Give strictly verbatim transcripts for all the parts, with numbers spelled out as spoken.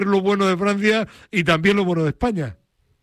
lo bueno de Francia y también lo bueno de España.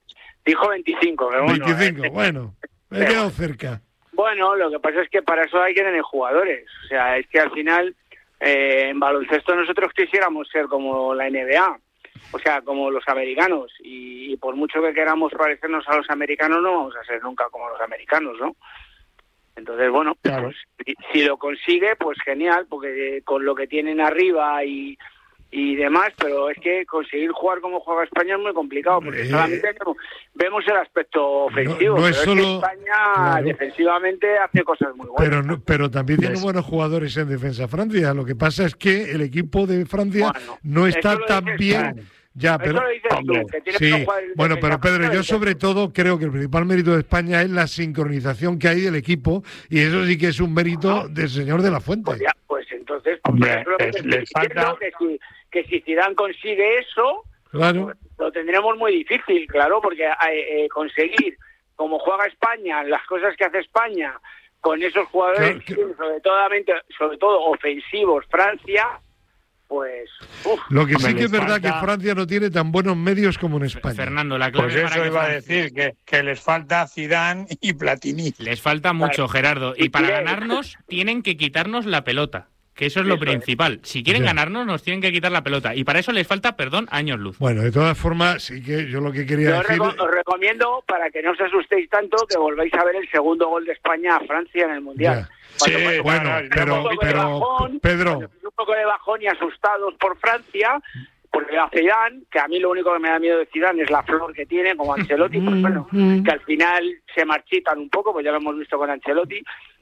Dijo veinticinco, pero bueno. veinticinco, eh, bueno, me he pero, quedado cerca. Bueno, lo que pasa es que para eso hay que tener jugadores. O sea, es que al final, eh, en baloncesto nosotros quisiéramos ser como la N B A, o sea, como los americanos. Y, y por mucho que queramos parecernos a los americanos, no vamos a ser nunca como los americanos, ¿no? Entonces, bueno, claro. pues, si, si lo consigue, pues genial, porque con lo que tienen arriba y, y demás, pero es que conseguir jugar como juega España es muy complicado, porque Eh, solamente vemos el aspecto ofensivo, no, no pero es es solo, que España claro, defensivamente hace cosas muy buenas. Pero, no, pero también tiene buenos jugadores en defensa Francia. Lo que pasa es que el equipo de Francia Bueno, no está eso lo tan dices bien. tú. Ya, Eso pero lo dices hombre, tú, que tienes sí, unos jugadores de bueno, defensa pero Pedro, yo francesa, sobre todo creo que el principal mérito de España es la sincronización que hay del equipo, y eso sí que es un mérito del señor de la Fuente. Pues, ya, pues entonces, pues Hombre, eso es lo que es- te estoy les diciendo, falta- que si, que si Zidane consigue eso, Claro. pues lo tendremos muy difícil, claro, porque eh, eh, conseguir, como juega España, las cosas que hace España, con esos jugadores, Claro, que- sobre, todo, sobre todo ofensivos, Francia, pues... Uf, Lo que Hombre, sí que es les verdad falta- que Francia no tiene tan buenos medios como en España. Fernando, la clave Pues para eso que iba a Francia- decir, que, que les falta Zidane y Platini. Les falta mucho, Claro. Gerardo. Y Y para quiere- ganarnos tienen que quitarnos la pelota, que eso es lo Eso es. principal. Si quieren Ya. ganarnos, nos tienen que quitar la pelota. Y para eso les falta, perdón, años luz. Bueno, de todas formas, sí que yo lo que quería yo os, decir... reco- os recomiendo, para que no os asustéis tanto, que volváis a ver el segundo gol de España a Francia en el Mundial. Ya. Sí, Cuando- Bueno, claro, pero, un poco de pero bajón, Pedro, cuando un poco de bajón y asustados por Francia, porque a Zidane, que a mí lo único que me da miedo de Zidane es la flor que tiene, como Ancelotti, pues bueno, que al final se marchitan un poco, pues ya lo hemos visto con Ancelotti,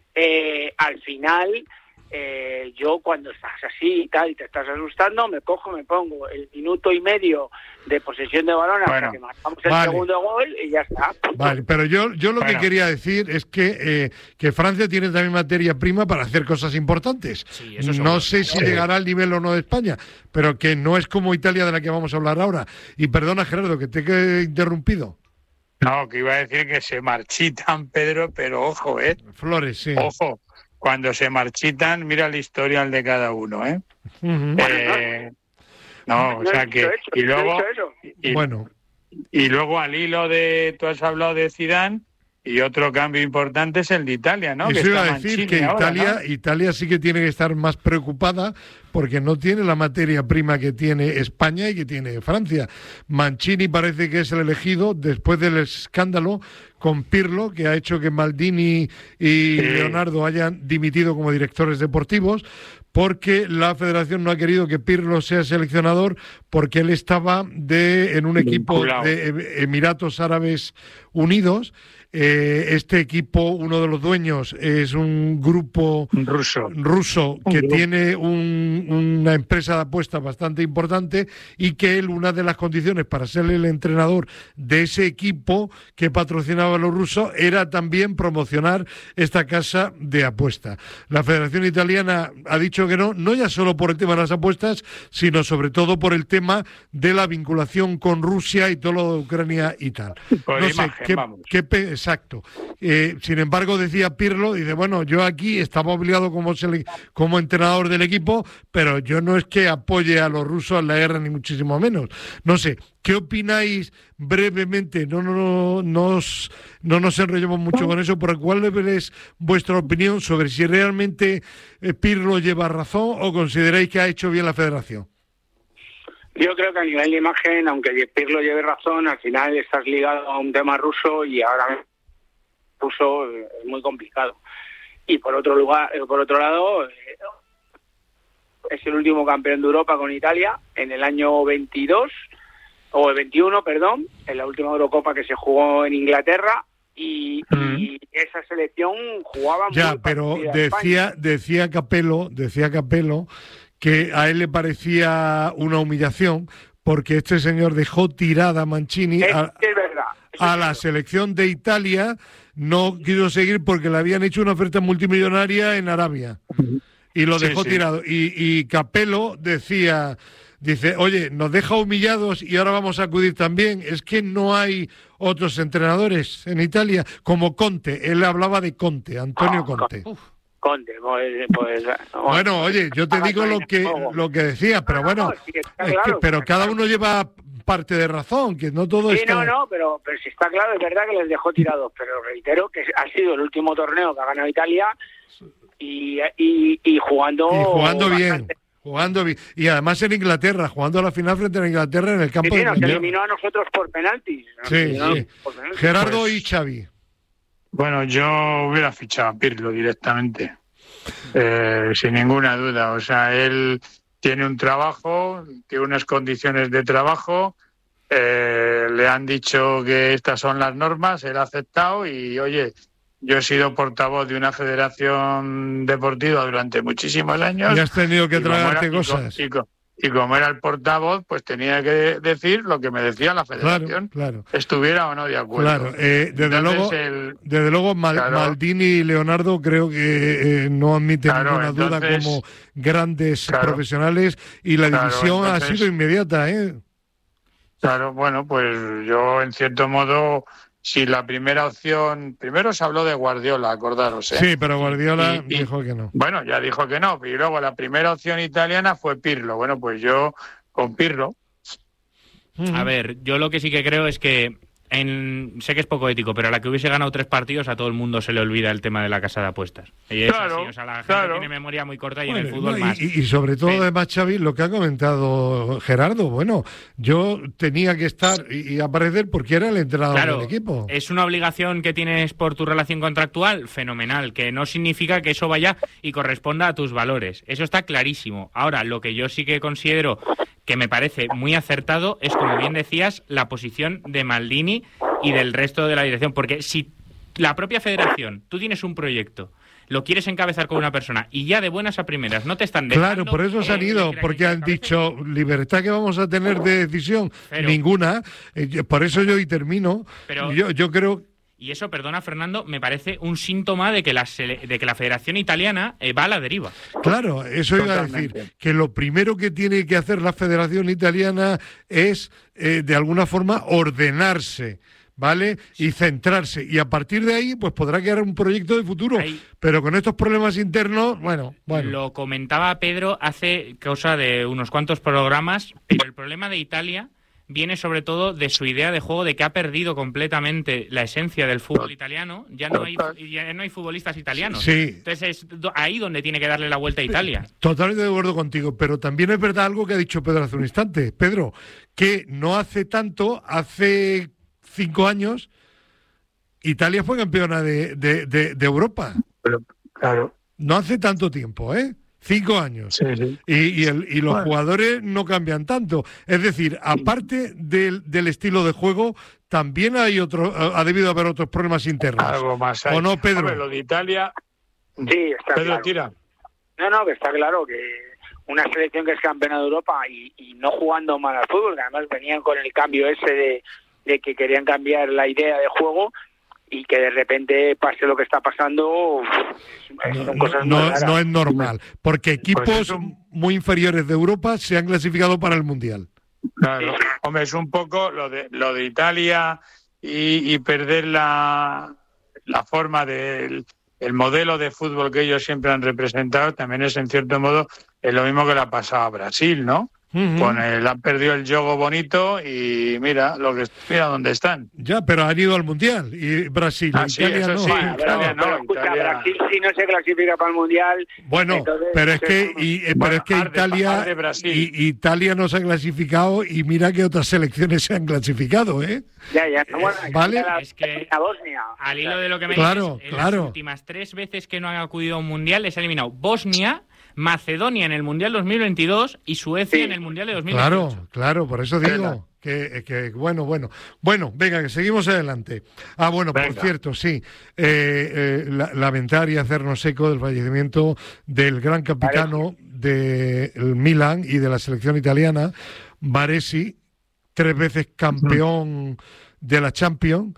eh, al final... Eh, yo cuando estás así y tal y te estás asustando, me cojo, me pongo el minuto y medio de posesión de balón hasta Bueno, que marcamos el vale. segundo gol y ya está. vale, pero yo, yo lo Bueno. que quería decir es que, eh, que Francia tiene también materia prima para hacer cosas importantes. Sí, eso seguro. No sé si Sí. llegará al nivel o no de España, pero que no es como Italia, de la que vamos a hablar ahora. Y perdona, Gerardo, que te he interrumpido. No, que iba a decir que se marchitan, Pedro, pero ojo, ¿eh? Flores, sí. Ojo. Cuando se marchitan, mira el historial de cada uno, ¿eh? Ujú. Eh, no, o No he sea dicho que... eso, Y no he luego, dicho eso. y, Bueno, y luego al hilo de... Tú has hablado de Zidane, y otro cambio importante es el de Italia, ¿no? eso que iba está a decir Mancini que ahora, Italia, ¿no? Italia sí que tiene que estar más preocupada porque no tiene la materia prima que tiene España y que tiene Francia. Mancini parece que es el elegido después del escándalo con Pirlo, que ha hecho que Maldini y Sí. Leonardo hayan dimitido como directores deportivos, porque la federación no ha querido que Pirlo sea seleccionador porque él estaba de en un equipo Vinculado. de Em- Emiratos Árabes Unidos. Eh, este equipo, uno de los dueños, es un grupo Ruso. ruso que grupo. tiene un- una empresa de apuestas bastante importante, y que él, una de las condiciones para ser el entrenador de ese equipo que patrocinaba a los rusos era también promocionar esta casa de apuestas. La Federación Italiana ha dicho que no, no ya solo por el tema de las apuestas, sino sobre todo por el tema de la vinculación con Rusia y todo lo de Ucrania y tal. Por No sé, imagen, qué, vamos. qué pe- exacto. Eh, sin embargo, decía Pirlo, dice, bueno, yo aquí estaba obligado como, sele- como entrenador del equipo, pero yo no es que apoye a los rusos en la guerra, ni muchísimo menos. No sé, ¿qué opináis brevemente? No, no, no, nos, no nos enrollemos mucho con eso, pero ¿cuál es vuestra opinión sobre si realmente eh, Pirlo lleva razón o consideráis que ha hecho bien la federación? Yo creo que a nivel de imagen, aunque Pirlo lleve razón, al final estás ligado a un tema ruso y ahora ruso eh, es muy complicado. Y por otro lugar, eh, por otro lado, eh, es el último campeón de Europa con Italia en el año veintidós o el veintiuno, perdón, en la última Eurocopa que se jugó en Inglaterra, y, Mm. y esa selección jugaba Ya, muy pero parecida a España. decía, decía Capello, decía Capello que a él le parecía una humillación porque este señor dejó tirada a Mancini Es, a, es verdad. Eso a es la verdad. selección de Italia, no quiso seguir porque le habían hecho una oferta multimillonaria en Arabia y lo Sí, dejó sí. tirado. Y, y Capello decía, dice, oye, nos deja humillados y ahora vamos a acudir también. Es que no hay otros entrenadores en Italia como Conte. Él hablaba de Conte, Antonio Ah, Conte. Uf, Conte, pues, pues bueno, oye, yo te digo lo que lo que decías, pero no, no, bueno, no, sí, está es claro, que, pero está cada claro. uno lleva parte de razón, que no todo Sí, está... no, no, pero, pero si está claro, es verdad que les dejó tirados, pero reitero que ha sido el último torneo que ha ganado Italia y, y, y jugando... Y jugando bien, bastante. jugando bien. Y además en Inglaterra, jugando a la final frente a Inglaterra en el campo Sí, sí, de nos Inglaterra. eliminó a nosotros por penaltis. Nos Sí, eliminó sí. por penaltis. Gerardo Pues- y Xavi. Bueno, yo hubiera fichado a Pirlo directamente, eh, sin ninguna duda. O sea, él tiene un trabajo, tiene unas condiciones de trabajo, eh, le han dicho que estas son las normas, él ha aceptado y, oye, yo he sido portavoz de una federación deportiva durante muchísimos años. Y has tenido que y como tragarte era- y co- cosas. Y, co- y como era el portavoz, pues tenía que decir lo que me decía la Claro, federación, claro. estuviera o no de acuerdo. Claro, eh, desde Entonces, luego, el- desde luego Mal- Claro. Maldini y Leonardo creo que eh, no admiten Claro, ninguna duda entonces- como grandes Claro. profesionales y la Claro, división ha entonces- sido inmediata, ¿eh? Claro, bueno, pues yo en cierto modo, si la primera opción, primero se habló de Guardiola, acordaros, ¿eh? Sí, pero Guardiola Y- y- dijo que no. Bueno, ya dijo que no, y luego la primera opción italiana fue Pirlo. Bueno, pues yo con Pirlo. A ver, yo lo que sí que creo es que en, sé que es poco ético, pero a la que hubiese ganado tres partidos a todo el mundo se le olvida el tema de la casa de apuestas. Y es Claro, así, o sea, la gente claro. tiene memoria muy corta y en Bueno, el fútbol no, más. y, y sobre todo, Sí. además, Xavi, lo que ha comentado Gerardo, bueno, yo tenía que estar y, y aparecer porque era el entrenador Claro, del equipo. es una obligación que tienes por tu relación contractual, fenomenal, que no significa que eso vaya y corresponda a tus valores. Eso está clarísimo. Ahora, lo que yo sí que considero que me parece muy acertado es, como bien decías, la posición de Maldini y del resto de la dirección. Porque si la propia federación, tú tienes un proyecto, lo quieres encabezar con una persona y ya de buenas a primeras no te están dejando... Claro, por eso se han eh, ido, que la porque que han encabece- dicho libertad que vamos a tener de decisión, Pero- ninguna. Eh, yo- por eso yo y termino. Pero- yo, yo creo. Y eso, perdona Fernando, me parece un síntoma de que la, sele- de que la Federación Italiana eh, va a la deriva. Claro, eso iba a decir, Totalmente. que lo primero que tiene que hacer la Federación Italiana es, eh, de alguna forma, ordenarse, ¿vale? Y centrarse. Y a partir de ahí, pues podrá crear un proyecto de futuro. Ahí- Pero con estos problemas internos, bueno, bueno. Lo comentaba Pedro hace cosa de unos cuantos programas, pero el problema de Italia viene sobre todo de su idea de juego, de que ha perdido completamente la esencia del fútbol italiano. Ya no hay, ya no hay futbolistas italianos. Sí. Entonces es do- ahí donde tiene que darle la vuelta a Italia. Totalmente de acuerdo contigo, pero también es verdad algo que ha dicho Pedro hace un instante. Pedro, que no hace tanto, hace cinco años, Italia fue campeona de, de, de, de Europa. Pero, claro, No hace tanto tiempo, ¿eh? Cinco años. sí, sí. Y, y, el, y los Bueno. jugadores no cambian tanto. Es decir, aparte del, del estilo de juego, también hay otro, ha debido haber otros problemas internos. Algo más hay. ¿O no, Pedro? Hombre, lo de Italia. Sí, está Pedro, claro. tira. No, no, que está claro que una selección que es campeona de Europa y, y no jugando mal al fútbol, que además venían con el cambio ese de, de que querían cambiar la idea de juego y que de repente pase lo que está pasando, No, son no, cosas no- muy raras. no es normal, porque equipos Pues es un- muy inferiores de Europa se han clasificado para el Mundial. Claro. Hombre, es un poco lo de lo de Italia y, y perder la, la forma del el modelo de fútbol que ellos siempre han representado. También es, en cierto modo, es lo mismo que le ha pasado a Brasil, ¿no? Ujú. Con el, han perdido el juego bonito y mira lo que mira dónde están. Ya, pero han ido al Mundial y Brasil, Ah, sí, Italia eso no. sí. Bueno, pero, Italia no, pero escucha, Italia- Brasil si no se clasifica para el Mundial. Bueno, entonces, pero es que, entonces, y- eh, pero Bueno, es que arde- Italia, arde Brasil. y- Italia no se ha clasificado y mira que otras selecciones se han clasificado, ¿eh? Ya, ya, no, bueno, vale. la, Es que- la Bosnia. Al hilo de lo que me Claro, dices, en claro. las últimas tres veces que no han acudido a un mundial les ha eliminado Bosnia, Macedonia en el Mundial dos mil veintidós y Suecia Sí. en el Mundial de dos mil veintiocho. Claro, claro, por eso digo que, que bueno, bueno. Bueno, venga, que seguimos adelante. Ah, bueno, por Venga. cierto, sí, eh, eh, la- lamentar y hacernos eco del fallecimiento del gran capitano del Milan y de la selección italiana, Baresi, tres veces campeón de la Champions,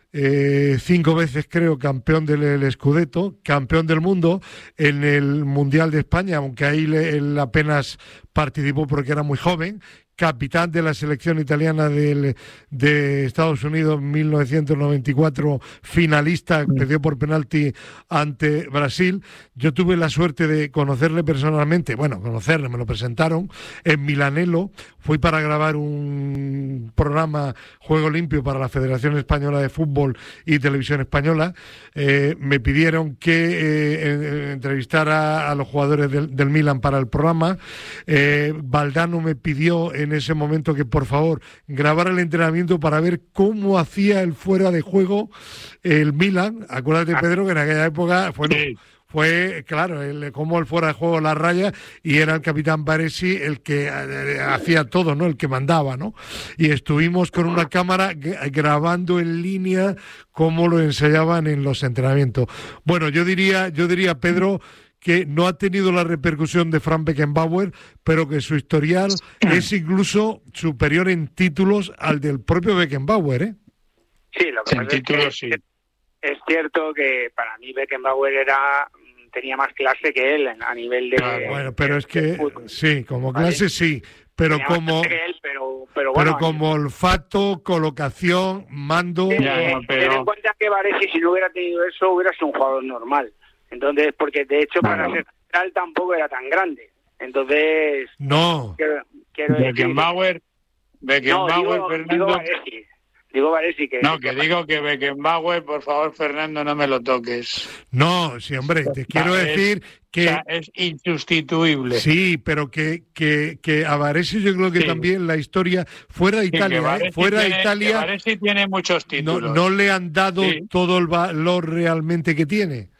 eh, cinco veces creo campeón del el Scudetto, campeón del mundo en el Mundial de España, aunque ahí le- él apenas participó porque era muy joven, capitán de la selección italiana del, de Estados Unidos en mil novecientos noventa y cuatro, finalista, perdió por penalti ante Brasil. Yo tuve la suerte de conocerle personalmente, bueno, conocerle, me lo presentaron en Milanello, fui para grabar un programa Juego Limpio para la Federación Española de Fútbol y Televisión Española. Eh, me pidieron que eh, entrevistara a los jugadores del, del Milan para el programa. Eh, Valdano me pidió en ese momento que por favor grabara el entrenamiento para ver cómo hacía el fuera de juego el Milan. Acuérdate, Pedro, que en aquella época fue, sí. fue claro, el, como el fuera de juego la raya, y era el capitán Baresi el que eh, hacía todo, ¿no? El que mandaba, ¿no? Y estuvimos con una cámara g- grabando en línea cómo lo ensayaban en los entrenamientos. Bueno, yo diría, yo diría, Pedro, que no ha tenido la repercusión de Frank Beckenbauer, pero que su historial es incluso superior en títulos al del propio Beckenbauer, ¿eh? Sí, lo que en pasa títulos, es que sí. es cierto que para mí Beckenbauer era tenía más clase que él a nivel de... Claro, bueno, pero de, es que sí, como clase ¿vale? Sí, pero tenía como que él, pero, pero, bueno, pero como olfato, colocación, mando... Eh, ya, no, pero... Ten en cuenta que Baresi, si no hubiera tenido eso, hubiera sido un jugador normal. Entonces, porque de hecho para bueno. ser central tampoco era tan grande. Entonces, no. Quiero, quiero Beckenbauer, Beckenbauer, no, digo, Fernando... Digo Baresi, digo Baresi que... No, que digo que Beckenbauer, por favor, Fernando, no me lo toques. No, sí, hombre, te quiero es, decir que... O sea, es insustituible. Sí, pero que, que, que a Baresi yo creo que sí. También la historia, fuera de Italia, sí, ¿eh? fuera tiene, de Italia... Baresi tiene muchos títulos. No, no le han dado sí. todo el valor realmente que tiene.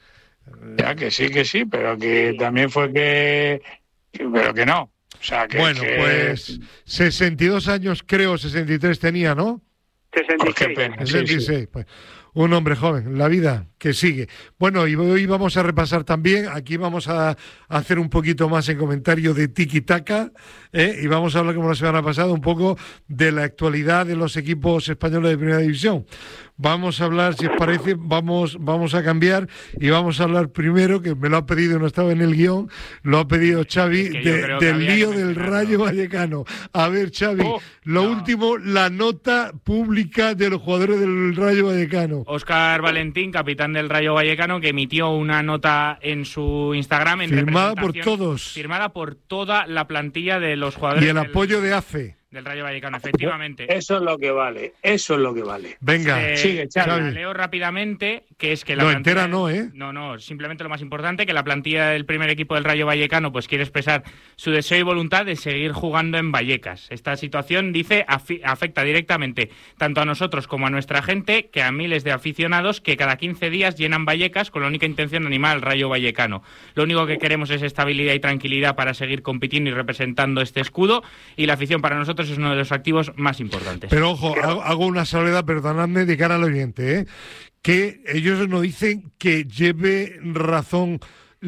Ya que sí, que sí, pero que también fue que... Pero que no. O sea, que, bueno, que... pues sesenta y dos años creo, sesenta y tres tenía, ¿no? sesenta y seis. Pues qué pena, sesenta y seis, sí, sí. Pues, un hombre joven, la vida que sigue. Bueno, y hoy vamos a repasar también, aquí vamos a hacer un poquito más en comentario de tiki-taka, ¿eh? Y vamos a hablar, como la semana pasada, un poco de la actualidad de los equipos españoles de Primera División. Vamos a hablar, si os parece, vamos, vamos a cambiar y vamos a hablar primero, que me lo ha pedido, no estaba en el guión, lo ha pedido Xavi, es que de, del lío del Rayo Vallecano. A ver, Xavi, oh, lo no. último, la nota pública de los jugadores del Rayo Vallecano. Óscar Valentín, capitán del Rayo Vallecano, que emitió una nota en su Instagram en firmada por todos, firmada por toda la plantilla de los jugadores y el del, apoyo de A F E del Rayo Vallecano, efectivamente. Eso es lo que vale, eso es lo que vale. Venga, eh, sigue, Xavi. La leo rápidamente, que es que la no, plantilla, entera no, ¿eh? No, no, simplemente lo más importante, que la plantilla del primer equipo del Rayo Vallecano pues quiere expresar su deseo y voluntad de seguir jugando en Vallecas. Esta situación, dice, af- afecta directamente tanto a nosotros como a nuestra gente, que a miles de aficionados que cada quince días llenan Vallecas con la única intención de animar al Rayo Vallecano. Lo único que queremos es estabilidad y tranquilidad para seguir compitiendo y representando este escudo, y la afición para nosotros es uno de los activos más importantes. Pero ojo, hago una salvedad, perdonadme, de cara al oyente, ¿eh? Que ellos nos dicen que lleve razón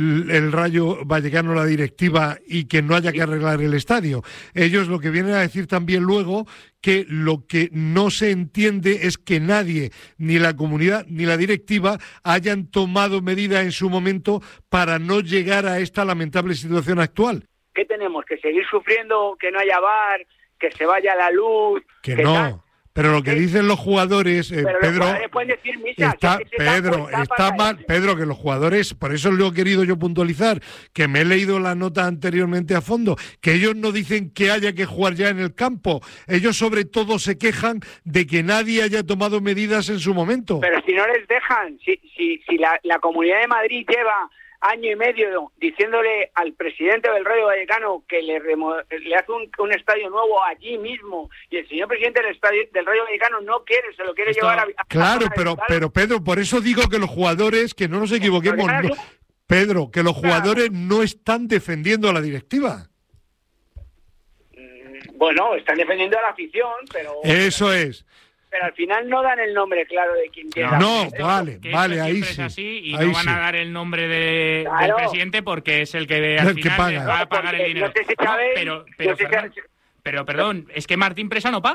el Rayo Vallecano, la directiva, y que no haya que arreglar el estadio. Ellos lo que vienen a decir también luego, que lo que no se entiende es que nadie, ni la comunidad ni la directiva, hayan tomado medidas en su momento para no llegar a esta lamentable situación actual. ¿Qué tenemos? ¿Que seguir sufriendo, que no haya V A R, que se vaya la luz? Que, que no... Tal. Pero lo que dicen los jugadores, eh, Pero Pedro, los jugadores pueden decir misa, está, que Pedro, está, está mal, eso. Pedro, que los jugadores, por eso lo he querido yo puntualizar, que me he leído la nota anteriormente a fondo, que ellos no dicen que haya que jugar ya en el campo, ellos sobre todo se quejan de que nadie haya tomado medidas en su momento. Pero si no les dejan, si, si, si la, la Comunidad de Madrid lleva año y medio diciéndole al presidente del Rayo Vallecano que le, remo- le hace un, un estadio nuevo allí mismo, y el señor presidente del, estadio, del Rayo Vallecano no quiere, se lo quiere Esto, llevar a... a claro, a pero, pero Pedro, por eso digo que los jugadores, que no nos equivoquemos, no, Pedro, que los jugadores no están defendiendo a la directiva. Bueno, están defendiendo a la afición, pero... Eso es. Pero al final no dan el nombre claro de quien tiene. No, no vale, vale, ahí sí. Es así, y ahí no van sí. a dar el nombre de, claro. del presidente porque es el que al el final que paga. va a pagar el dinero. No sé si sabéis, pero, pero, no sé Fernando, si... pero perdón, es que Martín Presa no paga.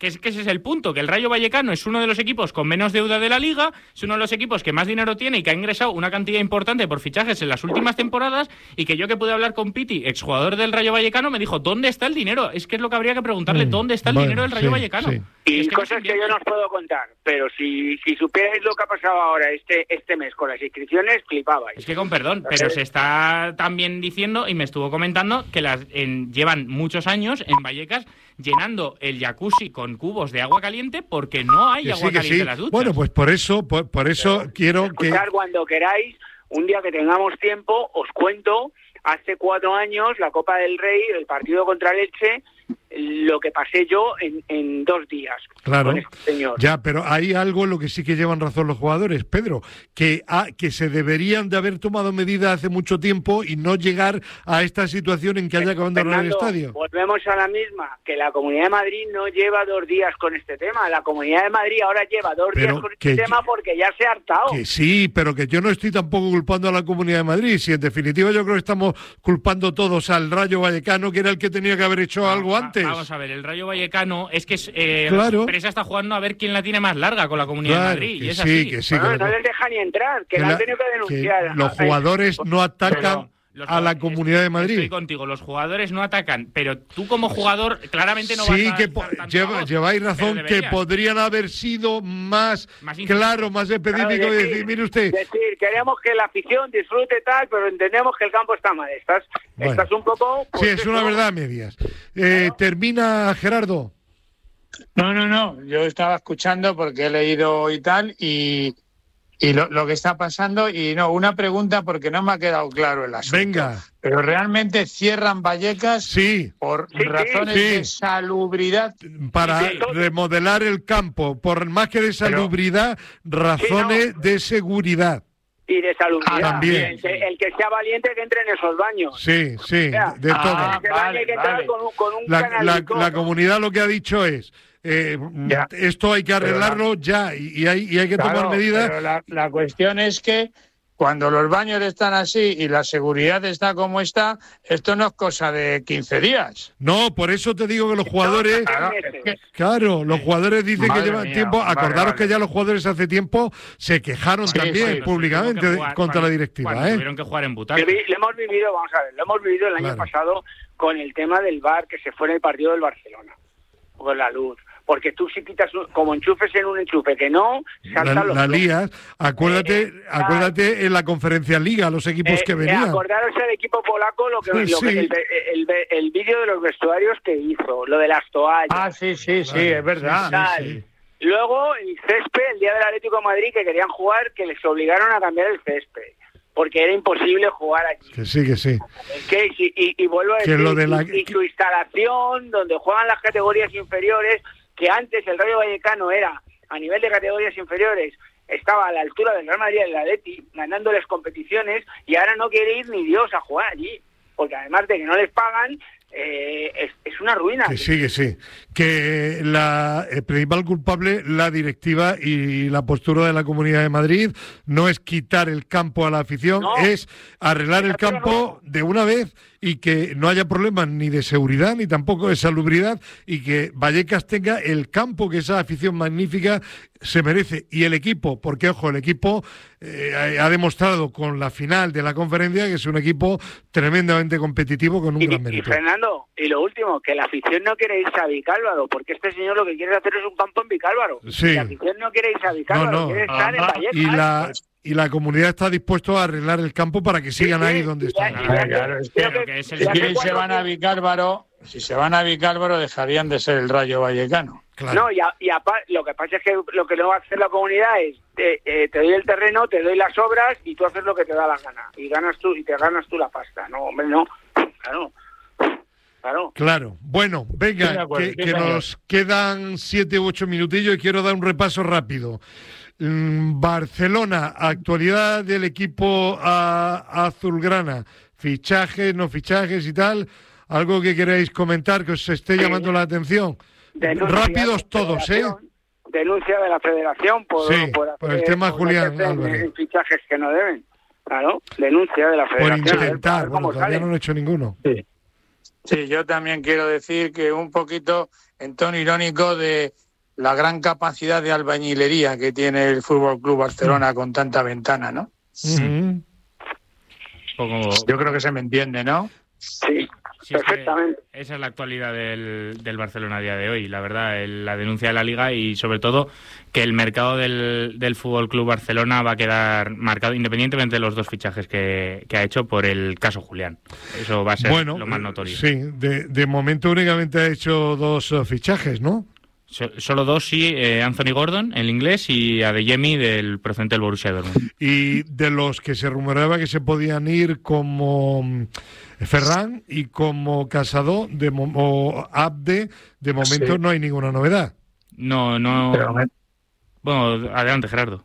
que, es, que ese es el punto, que el Rayo Vallecano es uno de los equipos con menos deuda de la Liga, es uno de los equipos que más dinero tiene y que ha ingresado una cantidad importante por fichajes en las últimas temporadas, y que yo que pude hablar con Piti, exjugador del Rayo Vallecano, me dijo, ¿dónde está el dinero? Es que es lo que habría que preguntarle, ¿dónde está el bueno, dinero del Rayo sí, Vallecano? sí. Y es que cosas no que yo no os puedo contar, pero si, si supierais lo que ha pasado ahora este este mes con las inscripciones, flipabais. Es que con perdón, pero se está también diciendo, y me estuvo comentando, que las en, llevan muchos años en Vallecas llenando el jacuzzi con cubos de agua caliente porque no hay Que agua sí, que caliente sí. en las duchas. Bueno, pues por eso, por, por eso Pero, quiero escuchar que... cuando queráis, un día que tengamos tiempo, os cuento, hace cuatro años, la Copa del Rey, el partido contra el Elche, lo que pasé yo en, en dos días Claro, con este señor. ya, pero hay algo en lo que sí que llevan razón los jugadores, Pedro, que, ah, que se deberían de haber tomado medidas hace mucho tiempo y no llegar a esta situación en que haya que abandonar el Fernando, estadio. volvemos a la misma, que la Comunidad de Madrid no lleva dos días con este tema. La Comunidad de Madrid ahora lleva dos Pero días con que este yo- tema porque ya se ha hartado. Que sí, pero que yo no estoy tampoco culpando a la Comunidad de Madrid. Si en definitiva yo creo que estamos culpando todos al Rayo Vallecano, que era el que tenía que haber hecho algo Va- antes. Vamos a ver, el Rayo Vallecano es que eh, Claro. la empresa está jugando a ver quién la tiene más larga con la Comunidad Claro, de Madrid. que Y es sí, así. que sí. Bueno, que no la- les deja ni entrar, que que la la- han tenido que denunciar. que los jugadores no atacan Pero los a la jugadores- Comunidad de Estoy Madrid. contigo, los jugadores no atacan, pero tú como jugador claramente no Sí, vas a que alzar po- tanto lleva- la voz, lleváis pero razón, que deberías. podrían haber sido más, Más incisivo. claro, más específico Claro, y decir- decir, mire usted, Decir, queremos que la afición disfrute tal, pero entendemos que el campo está mal. Estás, Bueno. estás un poco... sí, pues, es una eso. verdad a medias. Eh, termina Gerardo. No, no, no. Yo estaba escuchando porque he leído y tal, y, y lo, lo que está pasando. Y no, una pregunta porque no me ha quedado claro el asunto. Venga, Pero realmente cierran Vallecas sí, por Sí, sí, razones sí. de salubridad. para Sí, sí. remodelar el campo, por más que de salubridad, razones Sí, no. de seguridad. Y de salubridad. Ah, también. El que, el que sea valiente que entre en esos baños. Sí, sí, Ya. de todo. Ah, Ese baño hay que entrar vale. con un, con un La, la, canalico, la ¿no? comunidad lo que ha dicho es, eh, Ya. esto hay que Pero arreglarlo ya y, y hay, y hay que Claro, tomar medidas. pero la, la cuestión es que cuando los baños están así y la seguridad está como está, esto no es cosa de quince días. No, por eso te digo que los jugadores... Claro, es que- Claro, los jugadores dicen Madre que llevan mía, tiempo. vale, Acordaros vale. que ya los jugadores hace tiempo se quejaron Sí, también sí. Pero públicamente tuvieron que jugar contra cuando- la directiva. cuando ¿eh? Tuvieron que jugar en Que butaca. vi- lo hemos vivido, vamos a ver, lo hemos vivido el año Claro. pasado con el tema del V A R que se fue en el partido del Barcelona, con la luz. Porque tú si quitas, un- como enchufes en un enchufe que no, La, saltan los la plomos. lías. Acuérdate, Eh, acuérdate en la conferencia Liga, los equipos Eh, que eh, venían. acordaros del equipo polaco lo que, lo Sí. que el, el, el vídeo de los vestuarios que hizo, lo de las toallas. Ah, sí, sí, sí, Vale, es verdad. sí, Tal. sí. Luego el césped, el día del Atlético de Madrid, que querían jugar, que les obligaron a cambiar el césped, porque era imposible jugar allí. Que sí, que sí. Que, y, y, y vuelvo a Que decir, lo de la- y, y su instalación, donde juegan las categorías inferiores, que antes el Rayo Vallecano era, a nivel de categorías inferiores, estaba a la altura del Real Madrid y del Atleti, ganándoles competiciones, y ahora no quiere ir ni Dios a jugar allí, porque además de que no les pagan, eh, es, es una ruina. Que sí, que sí. Que la el principal culpable, la directiva y la postura de la Comunidad de Madrid, no es quitar el campo a la afición, No. es arreglar el Quitarlo campo de una vez y que no haya problemas ni de seguridad ni tampoco de salubridad y que Vallecas tenga el campo que esa afición magnífica se merece. Y el equipo, porque ojo, el equipo eh, ha demostrado con la final de la conferencia que es un equipo tremendamente competitivo con un Y, gran y mérito. Fernando, y lo último, que la afición no quiere irse a Vicálvaro, porque este señor lo que quiere hacer es un campo en Vicálvaro. Sí. Y la afición no quiere irse a Vicálvaro, No, no. quiere estar en Ajá. Vallecas. Y la, y la comunidad está dispuesta a arreglar el campo para que sigan sí, ahí donde y ya- están. y ya- Ah, claro, es que- creo Pero que es el- Es ya que sé si se cuándo- van a Vicálvaro, si se van a Vicálvaro dejarían de ser el Rayo Vallecano. Claro. No, y, a- y apa- lo que pasa es que lo que no va a hacer la comunidad es te, eh, te doy el terreno, te doy las obras y tú haces lo que te da la gana. Y ganas tú y te ganas tú la pasta. No, hombre, no. Claro. Claro. Claro. Bueno, Estoy de venga, acuerdo, que, sí, que señor. nos quedan siete u ocho minutillos y quiero dar un repaso rápido. Mm, Barcelona, actualidad del equipo a- azulgrana, fichajes, no fichajes y tal. ¿Algo que queráis comentar que os esté llamando la atención? Denuncia Rápidos de la todos, ¿eh? federación, Denuncia de la federación por, Sí, por el hacer- tema por Julián meterse en- Álvarez. en fichajes que no deben. Claro, denuncia de la Por federación. a ver- a intentar, ver bueno, cómo todavía sale. no han hecho ninguno. Sí. Sí, yo también quiero decir que un poquito en tono irónico, de la gran capacidad de albañilería que tiene el Fútbol Club Barcelona con tanta ventana, ¿no? Uh-huh. Como... Yo creo que se me entiende, ¿no? Sí, Sí, es perfectamente. Esa es la actualidad del, del Barcelona a día de hoy, la verdad, el, la denuncia de la Liga y sobre todo que el mercado del, del Fútbol Club Barcelona va a quedar marcado independientemente de los dos fichajes que, que ha hecho por el caso Julián. Eso va a ser bueno, lo más notorio. Sí, de, de momento únicamente ha hecho dos uh, fichajes, ¿no? So, solo dos, sí, eh, Anthony Gordon, el inglés, y Adeyemi, del procedente del Borussia Dortmund. Y de los que se rumoreaba que se podían ir como Ferran y como Casado de, o Abde, de momento sí. No hay ninguna novedad. No, no... Pero, bueno, adelante, Gerardo.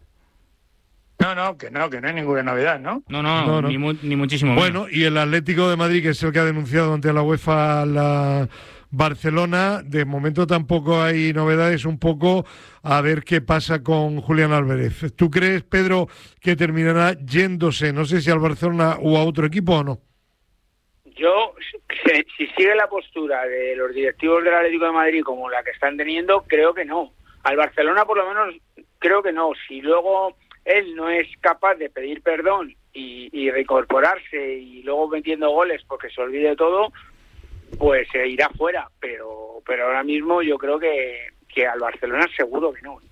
No, no, que no, que no hay ninguna novedad, ¿no? No, no, no, no. Ni, mu ni muchísimo menos. Bueno, y el Atlético de Madrid, que es el que ha denunciado ante la UEFA la Barcelona, de momento tampoco hay novedades, un poco a ver qué pasa con Julián Álvarez. ¿Tú crees, Pedro, que terminará yéndose, no sé si al Barcelona o a otro equipo o no? Yo, si, si sigue la postura de los directivos del Atlético de Madrid como la que están teniendo, creo que no. Al Barcelona, por lo menos, creo que no. Si luego él no es capaz de pedir perdón y, y reincorporarse y luego metiendo goles porque se olvide todo, pues se irá fuera. Pero pero ahora mismo yo creo que, que al Barcelona seguro que no.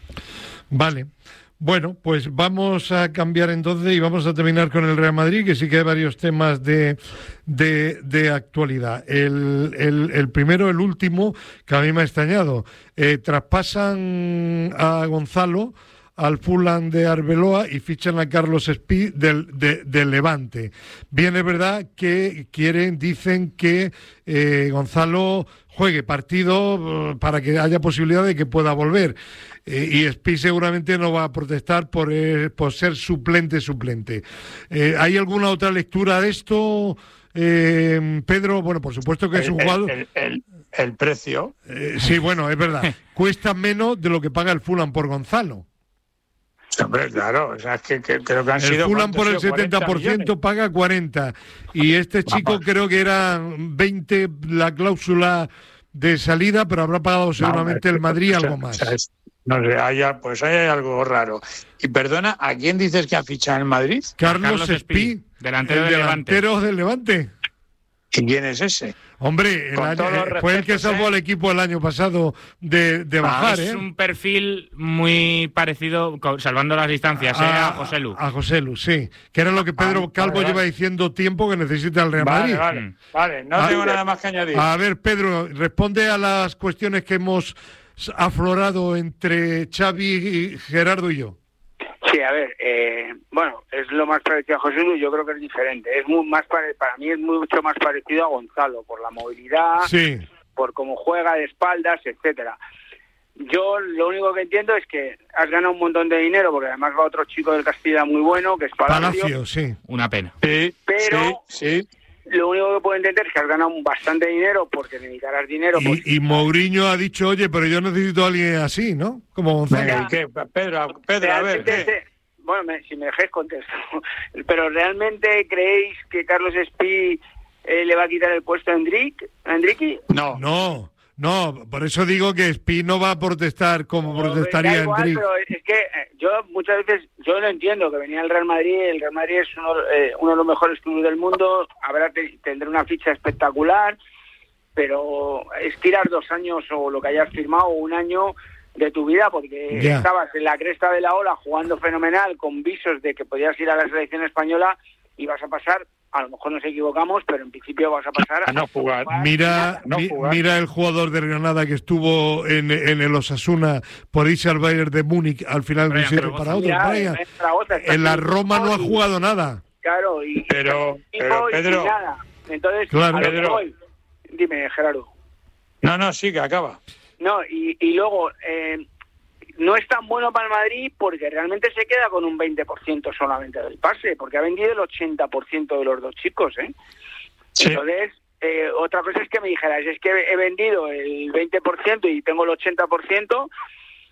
Vale. Bueno, pues vamos a cambiar entonces y vamos a terminar con el Real Madrid, que sí que hay varios temas de, de, de actualidad. El, el, el primero, el último, que a mí me ha extrañado. Eh, traspasan a Gonzalo al Fulham de Arbeloa y fichan a Carlos Espí del, de, del Levante. Bien, es verdad que quieren, dicen que eh, Gonzalo juegue partido para que haya posibilidad de que pueda volver. Eh, y Espí seguramente no va a protestar por, eh, por ser suplente, suplente. Eh, ¿Hay alguna otra lectura de esto, eh, Pedro? Bueno, por supuesto que es un jugador... El, el, el, el precio. Eh, sí, bueno, es verdad. Cuesta menos de lo que paga el Fulham por Gonzalo. Hombre, claro, o sea, es que, que creo que han el sido... El Fulham por el setenta por ciento paga cuarenta y este chico Vamos. creo que era veinte la cláusula de salida, pero habrá pagado seguramente no, el Madrid o sea, algo más. O sea, es, no sé, haya, pues hay algo raro. Y perdona, ¿a quién dices que ha fichado en Madrid? Carlos, Carlos Espí, delantero, el del, delantero Levante. del Levante. ¿Y quién es ese? Hombre, el año, eh, fue el que salvó al equipo el año pasado de, de bajar. Ah, es ¿eh? un perfil muy parecido, salvando las distancias, a, eh, a José Lu. A José Lu, sí. Que era lo que Pedro ah, Calvo vale, lleva vale. diciendo tiempo que necesita el Real Madrid. Vale, vale, vale. no a tengo ver, nada más que añadir. A ver, Pedro, responde a las cuestiones que hemos aflorado entre Xavi, Gerardo y yo. Sí, a ver, eh, bueno, es lo más parecido a José Luis, yo creo que es diferente. Es muy más pare, para mí es mucho más parecido a Gonzalo, por la movilidad, sí. por cómo juega de espaldas, etcétera. Yo lo único que entiendo es que has ganado un montón de dinero, porque además va otro chico del Castilla muy bueno, que es Palacio. Palacio, sí. Una pena. Sí, pero sí, sí. Lo único que puedo entender es que has ganado bastante dinero porque necesitarás dinero. Y, porque... y Mourinho ha dicho, oye, pero yo necesito a alguien así, ¿no? Como Gonzalo. Venga, ¿y qué? Pedro, Pedro, a ver, ¿qué? Ese, bueno, me, si me dejáis contesto. Pero ¿realmente creéis que Carlos Espí eh, le va a quitar el puesto a Enrique? ¿A Enrique? No, no. No, por eso digo que Espí no va a protestar como no, protestaría igual, Enrique. Pero es que eh, yo muchas veces, yo lo entiendo, que venía el Real Madrid, el Real Madrid es uno, eh, uno de los mejores clubes del mundo, habrá tendrá una ficha espectacular, pero es tirar dos años o lo que hayas firmado, un año de tu vida, porque yeah. estabas en la cresta de la ola jugando fenomenal, con visos de que podías ir a la selección española y vas a pasar... A lo mejor nos equivocamos, pero en principio vas a pasar a, a no jugar. jugar mira, no mi, jugar. Mira el jugador de Granada que estuvo en, en el Osasuna por irse al Bayern de Múnich, al final no sirve para otro. Ya, en la Roma no ha jugado nada. Claro, y pero, y, pero y, Pedro, y nada. Entonces, claro. a lo Pedro. voy. Dime, Gerardo. No, no, sí, que acaba. No, y, y luego... Eh, no es tan bueno para el Madrid porque realmente se queda con un veinte por ciento solamente del pase, porque ha vendido el ochenta por ciento de los dos chicos, ¿eh? Sí. Entonces, eh, otra cosa es que me dijeras, es que he vendido el veinte por ciento y tengo el ochenta por ciento,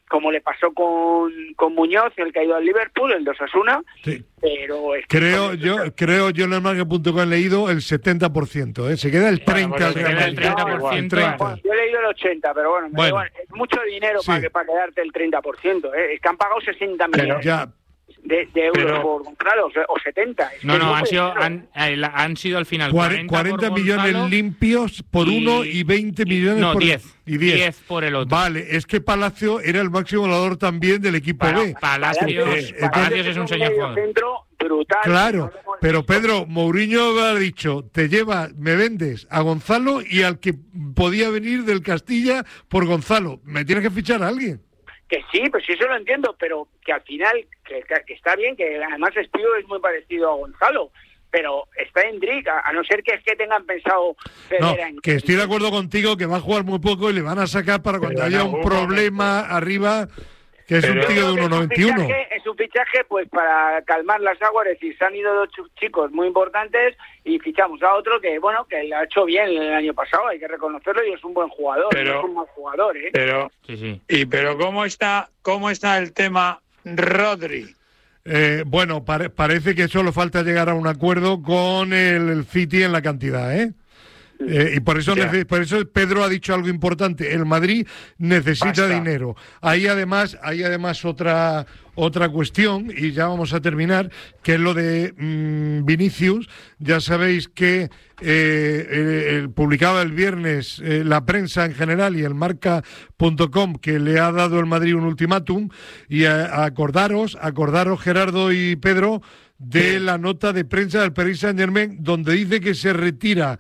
como le pasó con, con Muñoz, el que ha ido al Liverpool, el de Osasuna, sí. pero... Es que creo yo eso, creo yo en el marca punto com he leído el setenta por ciento, ¿eh? Se queda el treinta por ciento. Bueno, bueno, se queda el treinta por ciento. No, bueno, yo he leído el ochenta, pero bueno, bueno igual, es mucho dinero sí. para, que, para quedarte el treinta por ciento, ¿eh? Es que han pagado sesenta millones. Ya. De, de euros pero, por Gonzalo, o setenta. No, no, han sido, han, han sido al final cuarenta, cuarenta millones Gonzalo, limpios por y, uno y veinte millones no, por diez, y diez. diez por el otro. Vale, es que Palacio era el máximo goleador también del equipo Para, B. Palacios, Palacios, eh, Palacios es un señor jugador. Centro brutal. Claro, pero Pedro, Mourinho ha dicho, te lleva, me vendes a Gonzalo y al que podía venir del Castilla por Gonzalo. Me tienes que fichar a alguien. Que sí, pues sí, eso lo entiendo, pero que al final, que, que está bien, que además Espío es muy parecido a Gonzalo, pero está en Drick, a, a no ser que es que tengan pensado... No, en... que estoy de acuerdo contigo, que va a jugar muy poco y le van a sacar para cuando pero haya un problema momento. arriba... Que es pero un tío de uno noventa y uno. Es un fichaje pues para calmar las aguas, es decir, se han ido dos chicos muy importantes y fichamos a otro que, bueno, que lo ha hecho bien el año pasado, hay que reconocerlo, y es un buen jugador, pero, no es un mal jugador, ¿eh? Pero, sí, sí. Y pero ¿cómo está, cómo está el tema Rodri? Eh, bueno, pare, parece que solo falta llegar a un acuerdo con el, el City en la cantidad, ¿eh? Eh, y por eso, yeah. por eso Pedro ha dicho algo importante. El Madrid necesita Basta. dinero. Hay además, hay además otra otra cuestión, y ya vamos a terminar, que es lo de mmm, Vinicius. Ya sabéis que eh, eh, publicaba el viernes eh, la prensa en general y el marca punto com que le ha dado el Madrid un ultimátum, y a, a acordaros, acordaros Gerardo y Pedro, de sí. la nota de prensa del Paris Saint-Germain, donde dice que se retira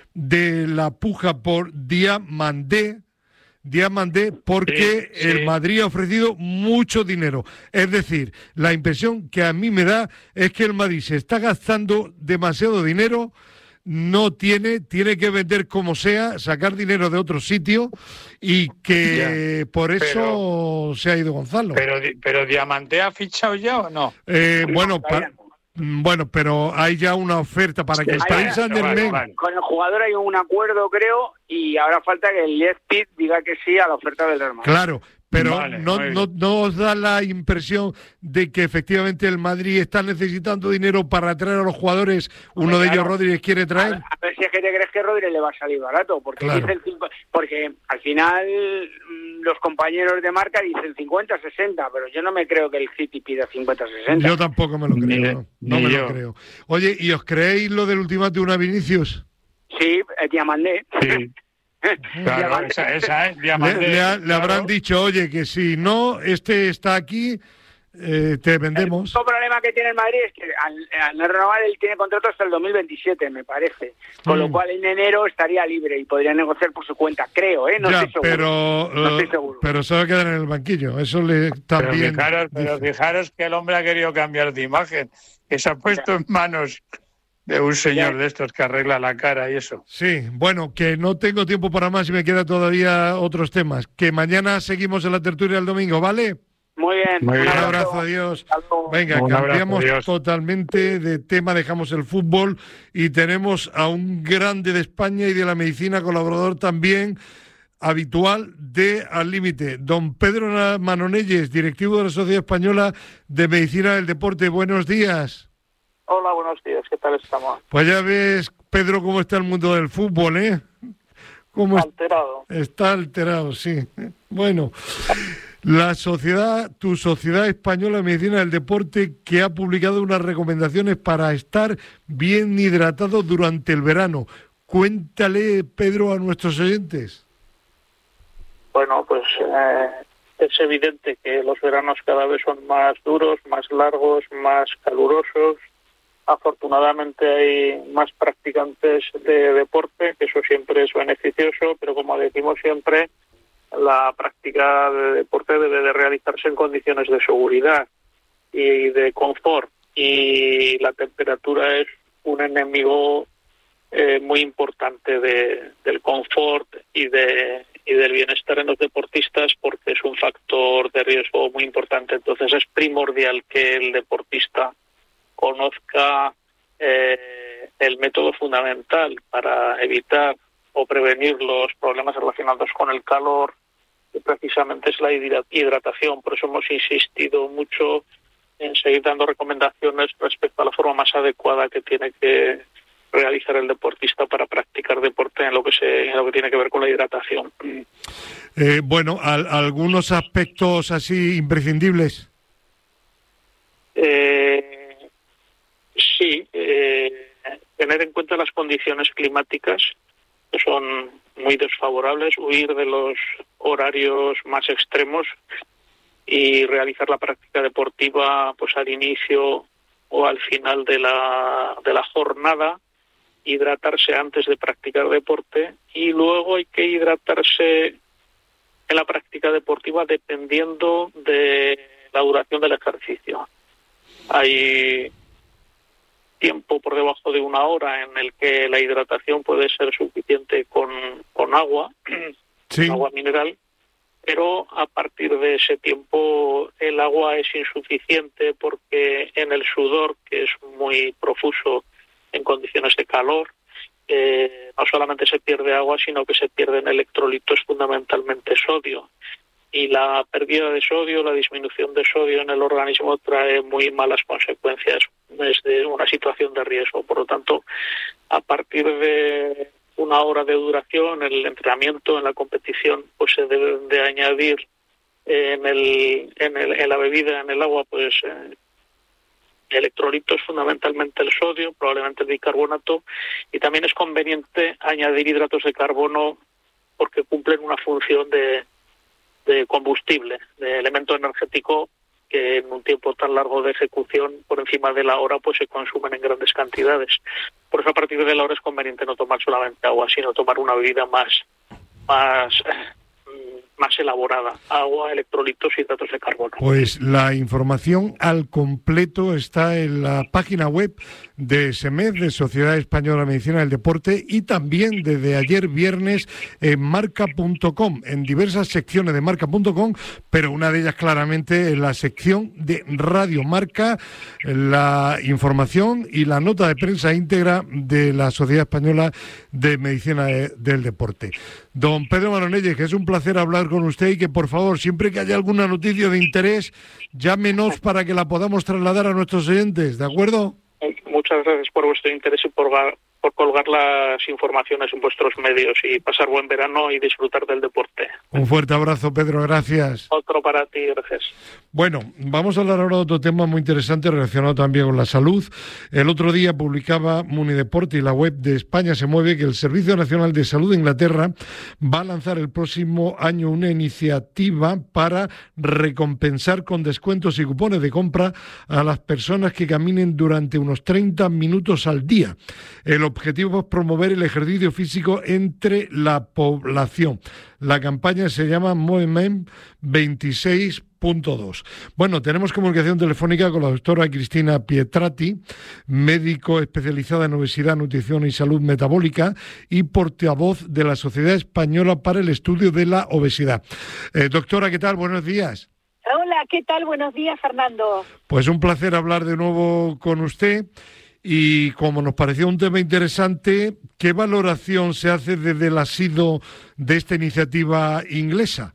de la puja por Diamandé, Diamandé porque sí, sí. el Madrid ha ofrecido mucho dinero. Es decir, la impresión que a mí me da es que el Madrid se está gastando demasiado dinero, no tiene, tiene que vender como sea, sacar dinero de otro sitio, y que ya. por eso pero, se ha ido Gonzalo. Pero, pero Diamandé ha fichado ya ¿o no? Eh, bueno, para... Bueno, pero hay ya una oferta para que el Paris Saint-Germain... Vale. Con el jugador hay un acuerdo, creo, y ahora falta que el Leipzig diga que sí a la oferta del Real Madrid. Claro, pero vale, no, no, no os da la impresión de que efectivamente el Madrid está necesitando dinero para atraer a los jugadores. Uno Hombre, de ellos, claro. Rodríguez, quiere traer. A ver, a ver si es que te crees que Rodríguez le va a salir barato, porque claro. dicen cinco, porque al final los compañeros de marca dicen cincuenta, sesenta, pero yo no me creo que el City pida cincuenta, sesenta. Yo tampoco me lo creo, ni, no, no me yo. lo creo. Oye, ¿y os creéis lo del ultimátum a Vinicius? Sí, eh, Diamandé. Sí. Claro, esa, esa es le, le, ha, le claro. habrán dicho, oye, que si no, este está aquí, eh, te vendemos. El único problema que tiene el Madrid es que al, al no renovar, él tiene contrato hasta el dos mil veintisiete, me parece. Con mm. lo cual en enero estaría libre y podría negociar por su cuenta, creo, ¿eh? No ya, estoy seguro. Pero, no estoy seguro. Pero se va a quedar en el banquillo, eso le también... Pero fijaros, pero fijaros que el hombre ha querido cambiar de imagen, que se ha puesto ya. en manos... de un señor ya. de estos que arregla la cara y eso. Sí, bueno, que no tengo tiempo para más y me quedan todavía otros temas. Que mañana seguimos en la tertulia el domingo, ¿vale? Muy bien. Muy bien. Un abrazo, abrazo adiós. Venga, un cambiamos abrazo, totalmente de tema, dejamos el fútbol y tenemos a un grande de España y de la medicina, colaborador también habitual de Al Límite, don Pedro Manonelles, directivo de la Sociedad Española de Medicina del Deporte. Buenos días. Hola, buenos días, ¿qué tal estamos? Pues ya ves, Pedro, cómo está el mundo del fútbol, ¿eh? ¿Cómo alterado. Es, está alterado, sí. Bueno, la sociedad, tu Sociedad Española de Medicina del Deporte, que ha publicado unas recomendaciones para estar bien hidratado durante el verano. Cuéntale, Pedro, a nuestros oyentes. Bueno, pues eh, es evidente que los veranos cada vez son más duros, más largos, más calurosos. Afortunadamente hay más practicantes de deporte, que eso siempre es beneficioso, pero como decimos siempre, la práctica de deporte debe de realizarse en condiciones de seguridad y de confort, y la temperatura es un enemigo eh, muy importante de, del confort y de y del bienestar en los deportistas, porque es un factor de riesgo muy importante. Entonces es primordial que el deportista conozca eh, el método fundamental para evitar o prevenir los problemas relacionados con el calor, precisamente es la hidratación. Por eso hemos insistido mucho en seguir dando recomendaciones respecto a la forma más adecuada que tiene que realizar el deportista para practicar deporte en lo que se en lo que tiene que ver con la hidratación. Eh, bueno, al, algunos aspectos así imprescindibles. Eh, sí, eh, tener en cuenta las condiciones climáticas, que son muy desfavorables, huir de los horarios más extremos y realizar la práctica deportiva pues al inicio o al final de la de la jornada, hidratarse antes de practicar deporte, y luego hay que hidratarse en la práctica deportiva dependiendo de la duración del ejercicio. Hay tiempo por debajo de una hora en el que la hidratación puede ser suficiente con, con agua, Sí. con agua mineral, pero a partir de ese tiempo el agua es insuficiente porque en el sudor, que es muy profuso en condiciones de calor, eh, no solamente se pierde agua, sino que se pierden electrolitos, fundamentalmente sodio. Y la pérdida de sodio, la disminución de sodio en el organismo trae muy malas consecuencias desde una situación de riesgo. Por lo tanto, a partir de una hora de duración, el entrenamiento, en la competición, pues se deben de añadir en, el, en, el, en la bebida, en el agua, pues eh, electrolitos, fundamentalmente el sodio, probablemente el bicarbonato, y también es conveniente añadir hidratos de carbono porque cumplen una función de de combustible, de elemento energético que en un tiempo tan largo de ejecución, por encima de la hora, pues se consumen en grandes cantidades. Por eso a partir de la hora es conveniente no tomar solamente agua, sino tomar una bebida más, más, más elaborada, agua, electrolitos y hidratos de carbono. Pues la información al completo está en la página web de SEMED, de Sociedad Española de Medicina del Deporte, y también desde ayer viernes en marca punto com, en diversas secciones de marca punto com, pero una de ellas claramente en la sección de Radio Marca, la información y la nota de prensa íntegra de la Sociedad Española de Medicina de, del Deporte. Don Pedro Maronelles, que es un placer hablar con usted y que por favor, siempre que haya alguna noticia de interés, llámenos para que la podamos trasladar a nuestros oyentes, ¿de acuerdo? Muchas gracias por vuestro interés y por, por colgar las informaciones en vuestros medios, y pasar buen verano y disfrutar del deporte. Un fuerte abrazo, Pedro, gracias. Otro para ti, gracias. Bueno, vamos a hablar ahora de otro tema muy interesante relacionado también con la salud. El otro día publicaba Munideporte y la web de España se mueve que el Servicio Nacional de Salud de Inglaterra va a lanzar el próximo año una iniciativa para recompensar con descuentos y cupones de compra a las personas que caminen durante unos treinta minutos al día. El objetivo es promover el ejercicio físico entre la población. La campaña se llama Movement veintiséis punto dos. Bueno, tenemos comunicación telefónica con la doctora Cristina Pietrati, médico especializada en obesidad, nutrición y salud metabólica y portavoz de la Sociedad Española para el Estudio de la Obesidad. Eh, doctora, ¿qué tal? Buenos días. Hola, ¿qué tal? Buenos días, Fernando. Pues un placer hablar de nuevo con usted. Y como nos pareció un tema interesante, ¿qué valoración se hace desde el asido de esta iniciativa inglesa?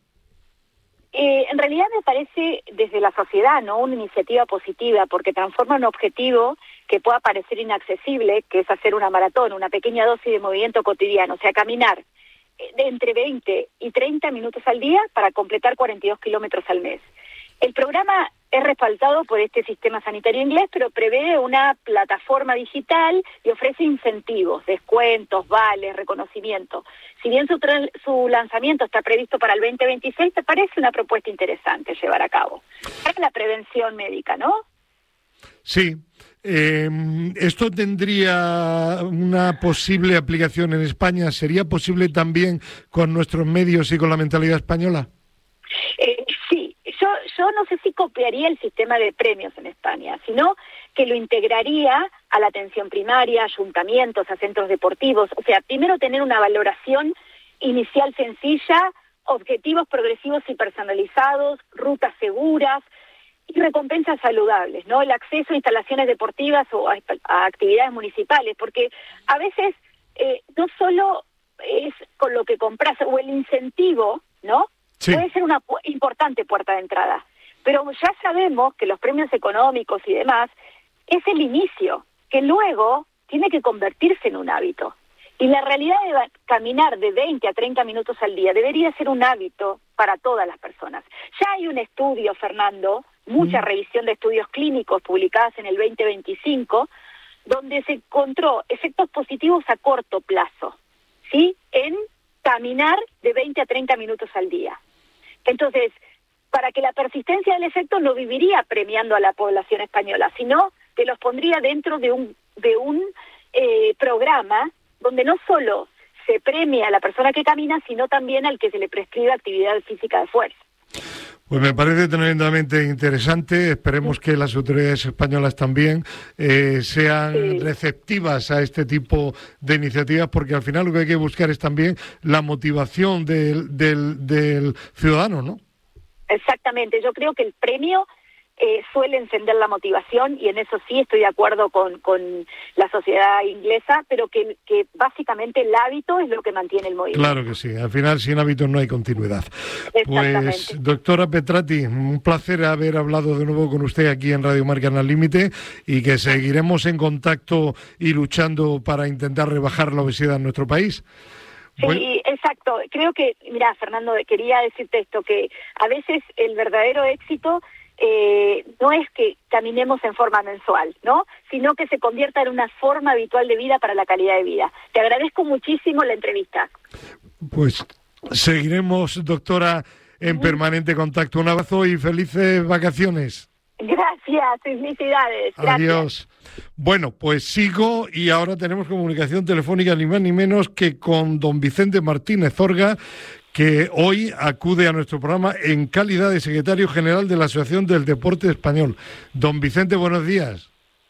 Eh, en realidad me parece desde la sociedad, ¿no?, una iniciativa positiva, porque transforma un objetivo que pueda parecer inaccesible, que es hacer una maratón, una pequeña dosis de movimiento cotidiano, o sea, caminar de entre veinte y treinta minutos al día para completar cuarenta y dos kilómetros al mes. El programa es respaldado por este sistema sanitario inglés, pero prevé una plataforma digital y ofrece incentivos, descuentos, vales, reconocimiento. Si bien su, su lanzamiento está previsto para el veinte veintiséis, te parece una propuesta interesante llevar a cabo. Es la prevención médica, ¿no? Sí. Eh, ¿Esto tendría una posible aplicación en España? ¿Sería posible también con nuestros medios y con la mentalidad española? Eh, sí. Yo, yo no sé si copiaría el sistema de premios en España, sino que lo integraría a la atención primaria, a ayuntamientos, a centros deportivos. O sea, primero tener una valoración inicial sencilla, objetivos progresivos y personalizados, rutas seguras y recompensas saludables, ¿no? El acceso a instalaciones deportivas o a, a actividades municipales, porque a veces eh, no solo es con lo que compras o el incentivo, ¿no?, Sí. Puede ser una pu- importante puerta de entrada. Pero ya sabemos que los premios económicos y demás es el inicio, que luego tiene que convertirse en un hábito. Y la realidad de caminar de veinte a treinta minutos al día debería ser un hábito para todas las personas. Ya hay un estudio, Fernando, mucha mm. revisión de estudios clínicos publicadas en el veinte veinticinco, donde se encontró efectos positivos a corto plazo, ¿sí? En caminar de veinte a treinta minutos al día. Entonces, para que la persistencia del efecto no viviría premiando a la población española, sino que los pondría dentro de un, de un eh, programa donde no solo se premia a la persona que camina, sino también al que se le prescribe actividad física de fuerza. Pues me parece tremendamente interesante. Esperemos que las autoridades españolas también eh, sean sí. receptivas a este tipo de iniciativas, porque al final lo que hay que buscar es también la motivación del, del, del ciudadano, ¿no? Exactamente. Yo creo que el premio eh, suele encender la motivación, y en eso sí estoy de acuerdo con, con la sociedad inglesa, pero que, que básicamente el hábito es lo que mantiene el movimiento. Claro que sí, al final sin hábitos no hay continuidad. Pues, doctora Petrati, un placer haber hablado de nuevo con usted aquí en Radio Marca al Límite, y que seguiremos en contacto y luchando para intentar rebajar la obesidad en nuestro país. Sí, bueno. Exacto. Creo que, mira, Fernando, quería decirte esto, que a veces el verdadero éxito eh, no es que caminemos en forma mensual, ¿no? Sino que se convierta en una forma habitual de vida para la calidad de vida. Te agradezco muchísimo la entrevista. Pues seguiremos, doctora, en sí. permanente contacto. Un abrazo y felices vacaciones. Gracias, felicidades. Gracias. Adiós. Bueno, pues sigo, y ahora tenemos comunicación telefónica ni más ni menos que con don Vicente Martínez Orga, que hoy acude a nuestro programa en calidad de secretario general de la Asociación del Deporte Español. Don Vicente, buenos días.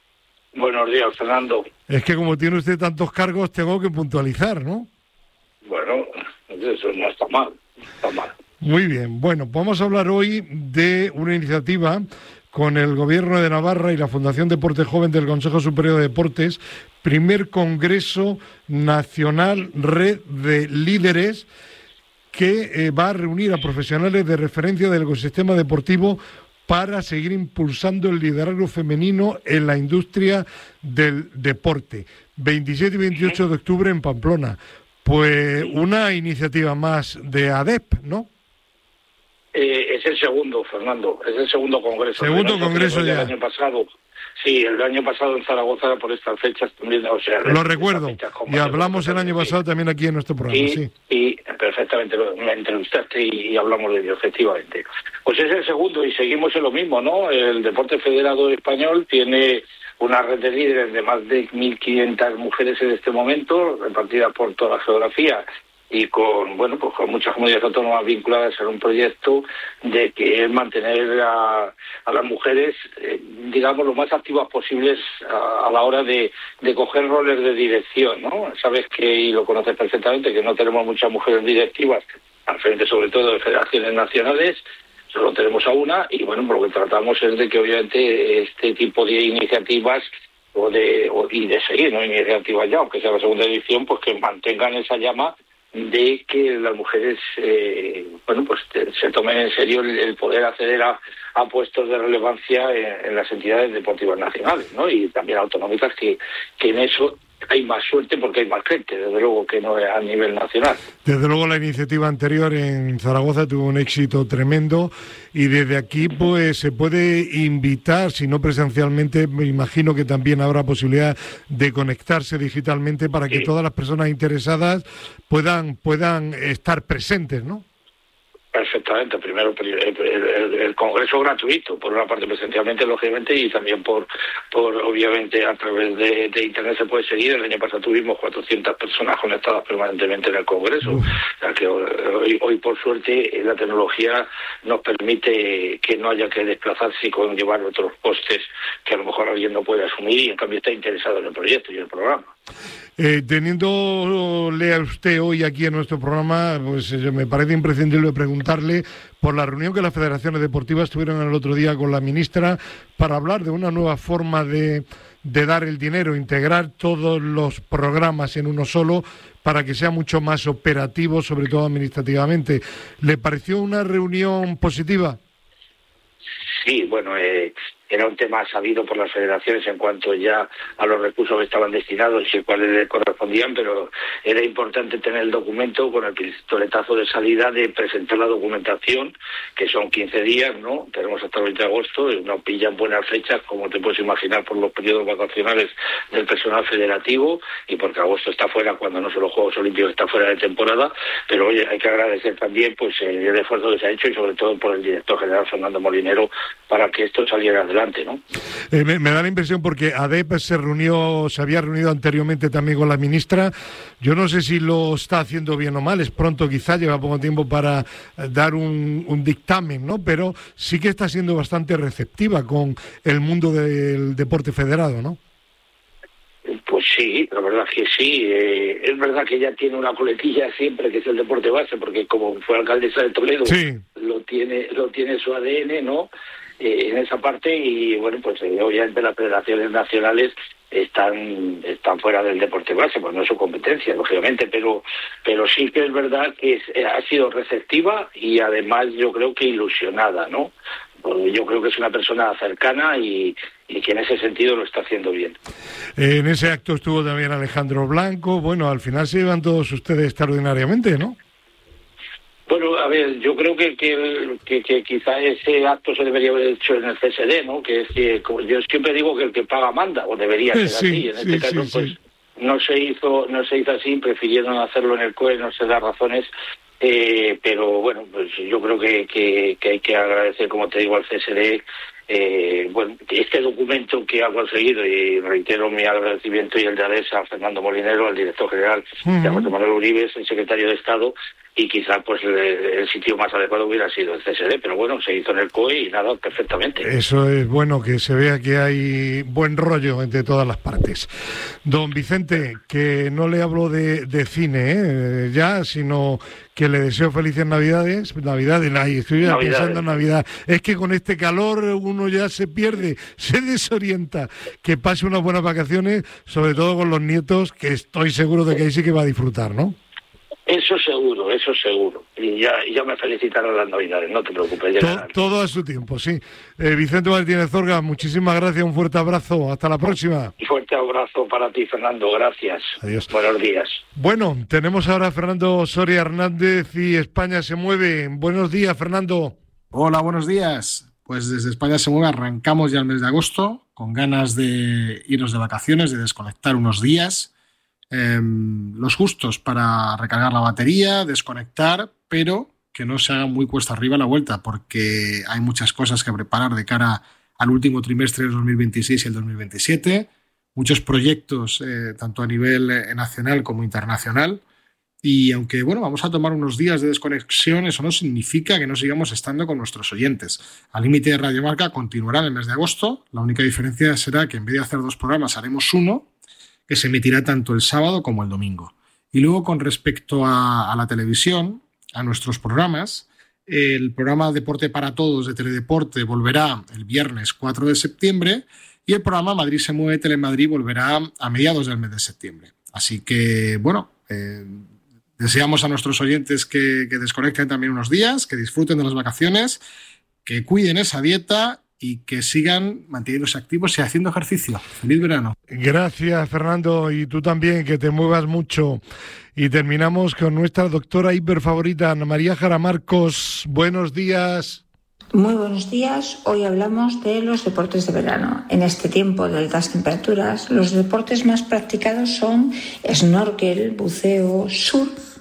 Buenos días, Fernando. Es que como tiene usted tantos cargos, tengo que puntualizar, ¿no? Bueno, eso no está mal, no está mal. Muy bien, bueno, vamos a hablar hoy de una iniciativa con el Gobierno de Navarra y la Fundación Deporte Joven del Consejo Superior de Deportes, primer Congreso Nacional Red de Líderes, que eh, va a reunir a profesionales de referencia del ecosistema deportivo para seguir impulsando el liderazgo femenino en la industria del deporte. veintisiete y veintiocho de octubre en Pamplona. Pues una iniciativa más de A D E P, ¿no? Eh, es el segundo, Fernando, es el segundo congreso. Segundo congreso ya. El año pasado, sí, el año pasado en Zaragoza por estas fechas también, o sea... Lo recuerdo, y hablamos el año pasado sí. también aquí en nuestro programa, y, sí. Y perfectamente, me entrevistaste y, y hablamos de ello, efectivamente. Pues es el segundo y seguimos en lo mismo, ¿no? El Deporte Federado Español tiene una red de líderes de más de mil quinientas mujeres en este momento, repartidas por toda la geografía, y con, bueno, pues con muchas comunidades autónomas vinculadas a un proyecto de que es mantener a, a las mujeres, eh, digamos, lo más activas posibles a, a la hora de, de coger roles de dirección, ¿no? Sabes que, y lo conoces perfectamente, que no tenemos muchas mujeres directivas, al frente sobre todo de federaciones nacionales, solo tenemos a una, y bueno, por lo que tratamos es de que obviamente este tipo de iniciativas o de o, y de seguir, ¿no? Iniciativas ya, aunque sea la segunda edición, pues que mantengan esa llama de que las mujeres eh, bueno pues te, se tomen en serio el, el poder acceder a, a puestos de relevancia en, en las entidades deportivas nacionales, ¿no? Y también autonómicas, que, que en eso hay más suerte porque hay más gente, desde luego, que no a nivel nacional. Desde luego la iniciativa anterior en Zaragoza tuvo un éxito tremendo, y desde aquí pues se puede invitar, si no presencialmente, me imagino que también habrá posibilidad de conectarse digitalmente para que sí. todas las personas interesadas puedan puedan estar presentes, ¿no? Perfectamente. Primero el, el, el congreso gratuito, por una parte presencialmente, lógicamente, y también por, por obviamente a través de, de internet se puede seguir. El año pasado tuvimos cuatrocientas personas conectadas permanentemente en el congreso. Uf. O sea que hoy, hoy por suerte la tecnología nos permite que no haya que desplazarse y conllevar otros costes que a lo mejor alguien no puede asumir, y en cambio está interesado en el proyecto y el programa. Eh, teniéndole a usted hoy aquí en nuestro programa, pues eh, me parece imprescindible preguntarle por la reunión que las federaciones deportivas tuvieron el otro día con la ministra para hablar de una nueva forma de, de dar el dinero, integrar todos los programas en uno solo para que sea mucho más operativo, sobre todo administrativamente. ¿Le pareció una reunión positiva? Sí, bueno, eh, era un tema sabido por las federaciones en cuanto ya a los recursos que estaban destinados y cuáles le correspondían, pero era importante tener el documento con el pistoletazo de salida de presentar la documentación, que son quince días, ¿no? Tenemos hasta el veinte de agosto, nos pillan buenas fechas, como te puedes imaginar, por los periodos vacacionales del personal federativo y porque agosto está fuera, cuando no son los Juegos Olímpicos, está fuera de temporada, pero oye, hay que agradecer también pues el esfuerzo que se ha hecho y sobre todo por el director general Fernando Molinero para que esto saliera adelante. ¿No? Eh, me, me da la impresión porque A D E P se reunió, se había reunido anteriormente también con la ministra. Yo no sé si lo está haciendo bien o mal, es pronto quizá, lleva poco tiempo para dar un, un dictamen, ¿no? Pero sí que está siendo bastante receptiva con el mundo del deporte federado, ¿no? Pues sí, la verdad que sí. Eh, es verdad que ella tiene una coletilla siempre, que es el deporte base, porque como fue alcaldesa de Toledo, sí. lo tiene, lo tiene su A D N, ¿no? En esa parte y bueno pues eh, obviamente las federaciones nacionales están están fuera del deporte base, pues no es su competencia lógicamente, pero pero sí que es verdad que es, eh, ha sido receptiva y además yo creo que ilusionada, ¿no? Porque yo creo que es una persona cercana y, y que en ese sentido lo está haciendo bien. Eh, en ese acto estuvo también Alejandro Blanco. Bueno, al final se llevan todos ustedes extraordinariamente, ¿no? Bueno, a ver, yo creo que que, que que quizá ese acto se debería haber hecho en el C S D, ¿no? Que es que, como yo siempre digo que el que paga manda, o debería ser sí, así. En sí, este caso, sí, pues sí. no se hizo, no se hizo así, prefirieron hacerlo en el C O E, no sé las razones, eh, pero bueno, pues yo creo que, que que hay que agradecer, como te digo, al C S D. Eh, bueno, este documento que ha conseguido, y reitero mi agradecimiento y el de ADESA a Fernando Molinero, al director general, uh-huh. de José Manuel Uribe, el secretario de Estado, y quizá pues el, el sitio más adecuado hubiera sido el C S D, pero bueno, se hizo en el C O E y nada, perfectamente. Eso es bueno, que se vea que hay buen rollo entre todas las partes. Don Vicente, que no le hablo de, de cine ¿eh? ya, sino que le deseo felices Navidades, Navidades, ay, estoy ya Navidades. pensando en Navidad. Es que con este calor uno ya se pierde, se desorienta. Que pase unas buenas vacaciones, sobre todo con los nietos, que estoy seguro de que ahí sí que va a disfrutar, ¿no? Eso seguro, eso seguro. Y ya, ya me felicitaron las Navidades, no te preocupes. To, todo a su tiempo, sí. Eh, Vicente Martínez Zorga, muchísimas gracias, un fuerte abrazo. Hasta la próxima. Un fuerte abrazo para ti, Fernando. Gracias. Adiós. Buenos días. Bueno, tenemos ahora a Fernando Soria Hernández y España se mueve. Buenos días, Fernando. Hola, buenos días. Pues desde España se mueve arrancamos ya el mes de agosto, con ganas de irnos de vacaciones, de desconectar unos días. Eh, los justos para recargar la batería, desconectar, pero que no se haga muy cuesta arriba la vuelta, porque hay muchas cosas que preparar de cara al último trimestre del dos mil veintiséis y el dos mil veintisiete, muchos proyectos eh, tanto a nivel eh, nacional como internacional, y aunque bueno, vamos a tomar unos días de desconexión, eso no significa que no sigamos estando con nuestros oyentes. Al límite de Radio Marca continuará en el mes de agosto, la única diferencia será que en vez de hacer dos programas haremos uno, que se emitirá tanto el sábado como el domingo. Y luego, con respecto a, a la televisión, a nuestros programas, el programa Deporte para Todos de Teledeporte volverá el viernes cuatro de septiembre y el programa Madrid se mueve Telemadrid volverá a mediados del mes de septiembre. Así que, bueno, eh, deseamos a nuestros oyentes que, que desconecten también unos días, que disfruten de las vacaciones, que cuiden esa dieta y que sigan manteniéndose activos y haciendo ejercicio. ¡Feliz verano! Gracias, Fernando, y tú también, que te muevas mucho. Y terminamos con nuestra doctora hiperfavorita, Ana María Jara Marcos. Buenos días. Muy buenos días. Hoy hablamos de los deportes de verano. En este tiempo de altas temperaturas, los deportes más practicados son snorkel, buceo, surf,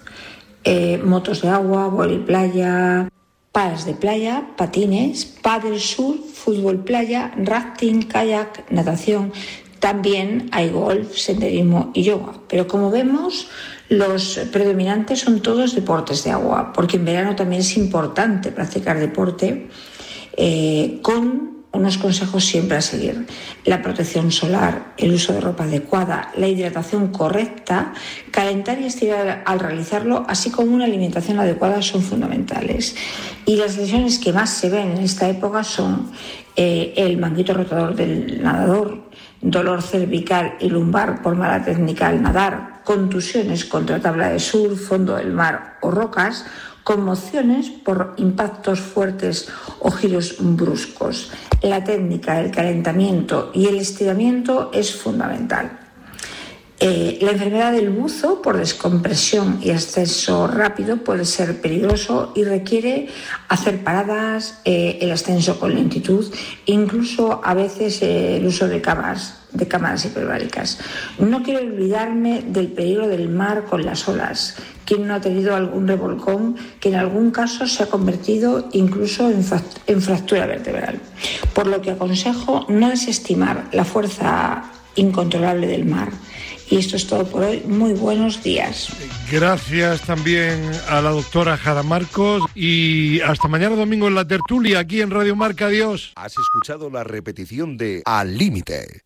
eh, motos de agua, vóley playa, palas de playa, patines, pádel surf, fútbol playa, rafting, kayak, natación. También hay golf, senderismo y yoga. Pero como vemos, los predominantes son todos deportes de agua, porque en verano también es importante practicar deporte eh, con unos consejos siempre a seguir: la protección solar, el uso de ropa adecuada, la hidratación correcta, calentar y estirar al realizarlo, así como una alimentación adecuada son fundamentales. Y las lesiones que más se ven en esta época son eh, el manguito rotador del nadador, dolor cervical y lumbar por mala técnica al nadar, contusiones contra tabla de surf, fondo del mar o rocas, conmociones por impactos fuertes o giros bruscos. La técnica, el calentamiento y el estiramiento es fundamental. Eh, la enfermedad del buzo por descompresión y ascenso rápido puede ser peligroso y requiere hacer paradas, eh, el ascenso con lentitud, incluso a veces eh, el uso de cámaras, de cámaras hiperbáricas. No quiero olvidarme del peligro del mar con las olas. ¿Quién no ha tenido algún revolcón que en algún caso se ha convertido incluso en, en fractura vertebral? Por lo que aconsejo no desestimar la fuerza incontrolable del mar. Y esto es todo por hoy. Muy buenos días. Gracias también a la doctora Jara Marcos y hasta mañana domingo en la tertulia aquí en Radio Marca. Adiós. Has escuchado la repetición de Al Límite.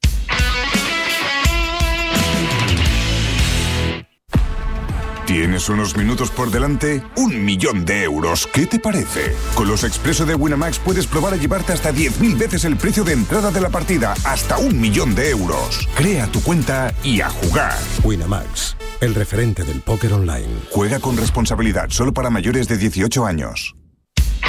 ¿Tienes unos minutos por delante? Un millón de euros. ¿Qué te parece? Con los Expreso de Winamax puedes probar a llevarte hasta diez mil veces el precio de entrada de la partida. Hasta un millón de euros. Crea tu cuenta y a jugar. Winamax, el referente del póker online. Juega con responsabilidad, solo para mayores de dieciocho años.